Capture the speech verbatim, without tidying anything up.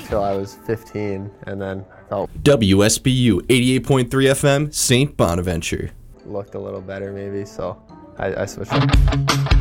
till I was fifteen, and then felt W S B U eighty-eight point three F M, Saint Bonaventure. looked a little better maybe, so I, I switched up.